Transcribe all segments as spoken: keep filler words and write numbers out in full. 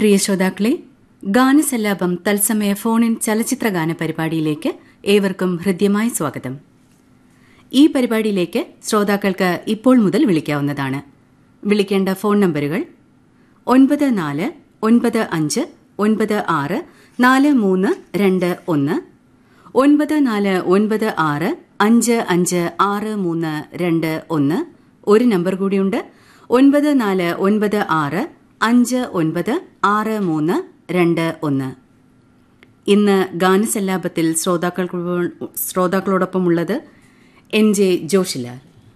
പ്രിയ ശ്രോതാക്കളെ, ഗാനസല്ലാപം തത്സമയ ഫോണിൻ ചലച്ചിത്രഗാന പരിപാടിയിലേക്ക് ഏവർക്കും ഹൃദ്യമായ സ്വാഗതം. ഈ പരിപാടിയിലേക്ക് ശ്രോതാക്കൾക്ക് ഇപ്പോൾ മുതൽ വിളിക്കാവുന്നതാണ്. വിളിക്കേണ്ട ഫോൺ നമ്പറുകൾ ഒൻപത് നാല് ഒൻപത് അഞ്ച് ഒൻപത് ആറ് നാല് മൂന്ന് രണ്ട് ഒന്ന്, ഒൻപത് നാല് ഒൻപത് ആറ് അഞ്ച് അഞ്ച് ആറ് മൂന്ന് രണ്ട് ഒന്ന്. ഒരു നമ്പർ കൂടിയുണ്ട്, ഒൻപത് നാല് ഒൻപത് ആറ് അഞ്ച് ഒൻപത് ആറ് മൂന്ന് രണ്ട് ഒന്ന്. ഇന്ന് ഗാനസല്ലാപത്തിൽ ശ്രോതാക്കൾ ശ്രോതാക്കളോടൊപ്പമുള്ളത് എൻ ജെ ജോഷിലാൽ.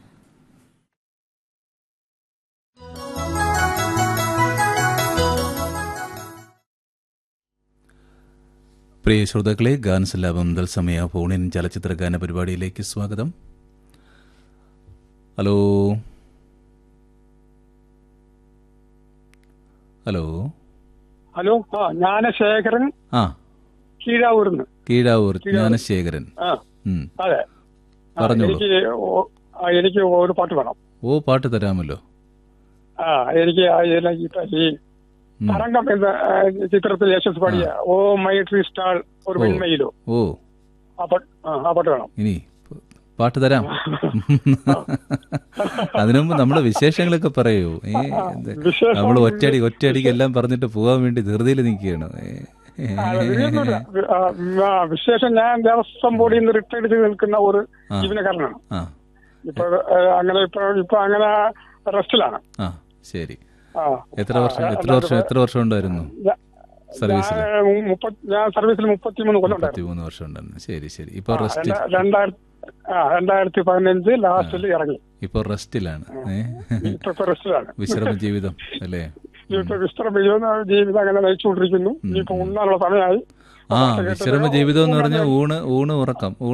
പ്രിയ ശ്രോതാക്കളെ, ഗാനസല്ലാപം തത്സമയ ഫോണിൻ ചലച്ചിത്ര ഗാന പരിപാടിയിലേക്ക് സ്വാഗതം. ഹലോ ഹലോ ഹലോ ആ ജ്ഞാനശേഖരൻ. ആ കീഴാവൂർന്ന് കീഴാവൂർ ജ്ഞാനശേഖരൻ. അതെ, പറഞ്ഞോളൂ. എനിക്ക് ഓ- ആ, എനിക്ക് ഒരു പാട്ട് വേണം. ഓ, പാട്ട് തരാമല്ലോ. ആ എനിക്ക് ആ ഇതിലെ ഈ ഈ ഉം. തരംഗം എന്ന ആ, ചിത്രത്തിൽ യേശസ് പാടിയ ഓ മൈ ട്രീ സ്റ്റാൾ ഒരു ഓ. വെണ്മയിലോ ഓ, ആ പാട്ട് ആ ആ പാട്ട് വേണം. ഇനി പാട്ട് തരാം. അതിനുമുമ്പ് നമ്മുടെ വിശേഷങ്ങളൊക്കെ പറയൂ. ഏ വിശേഷം- നമ്മൾ ഒറ്റയടി ഒറ്റയടിക്ക് എല്ലാം പറഞ്ഞിട്ട് പോകാൻ വേണ്ടി ധൃതിയിൽ നിൽക്കുകയാണ്. ഏ, ഏ, ആ, ഇതൊന്നുമില്ല. ആ, ആ, വിശേഷം, ഞാൻ ദേവസ്വം ബോർഡിൽ നിന്ന് റിട്ടയർഡ് ചെയ്ത് നിൽക്കുന്ന ഒരു ആ. ജീവനക്കാരനാണ്. ആ ഇപ്പൊ ആ, അങ്ങനെ ഇപ്പൊ ഇപ്പൊ അങ്ങനെ റെസ്റ്റിലാണ്. ആ ശരി. ആ എത്ര വർഷം എത്ര വർഷം എത്ര വർഷം ഉണ്ടായിരുന്നു ഞാ- സർവീസിൽ? ഞാൻ മുപ്പത്- ഞാൻ സർവീസിൽ മുപ്പത്തിമൂന്ന് കൊല്ലം ഉണ്ടായിരുന്നു. മുപ്പത്തിമൂന്ന് വർഷം ഉണ്ടായിരുന്നു. ശരി ശരി. ഇപ്പൊ ആ, റെസ്റ്റ് രണ്ടാ- രണ്ടായിരത്തി ആ രണ്ടായിരത്തി പതിനഞ്ച് ലാസ്റ്റിൽ ഇറങ്ങി. ഇപ്പൊ റെസ്റ്റിലാണ്. ഏ ഇപ്പൊ ഇപ്പൊ റെസ്റ്റിലാണ്. വിശ്രമ ജീവിതം അല്ലേ? ഇപ്പൊ വിശ്രമ ജീവിതം ജീവിതം അങ്ങനെ നയിച്ചുകൊണ്ടിരിക്കുന്നു. ഇനിയിപ്പോ ഉണ്ണാനുള്ള സമയമായി. ആ, വിശ്രമ ജീവിതം എന്ന് പറഞ്ഞാൽ ഊണ് ഊണ് ഉറക്കം ഊണ്